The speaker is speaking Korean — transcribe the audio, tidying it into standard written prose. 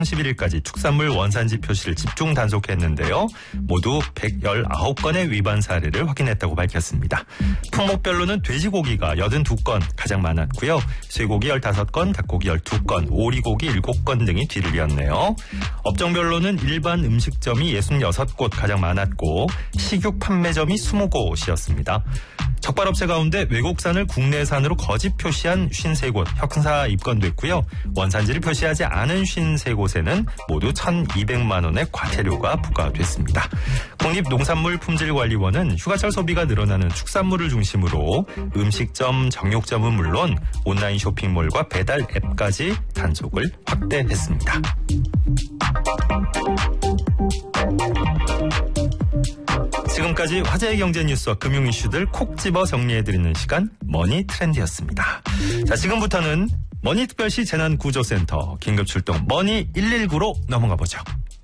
11일까지 축산물 원산지 표시를 집중 단속했는데요. 모두 119건의 위반 사례를 확인했다고 밝혔습니다. 품목별로는 돼지고기가 82건 가장 많았고요. 쇠고기 15건, 닭고기 12건, 오리고기 7건 등이 뒤를 이었네요. 업종별로는 일반 음식점이 66곳 가장 많았고 식육 판매점이 20곳이었습니다. 젓갈업체 가운데 외국산을 국내산으로 거짓 표시한 53곳 형사 입건됐고요. 원산지를 표시하지 않은 53곳에는 모두 1,200만 원의 과태료가 부과됐습니다. 국립농산물품질관리원은 휴가철 소비가 늘어나는 축산물을 중심으로 음식점, 정육점은 물론 온라인 쇼핑몰과 배달 앱까지 단속을 확대했습니다. 지금까지 화제의 경제 뉴스와 금융 이슈들 콕 집어 정리해드리는 시간 머니 트렌드였습니다. 자, 지금부터는 머니특별시 재난구조센터 긴급출동 머니 119로 넘어가 보죠.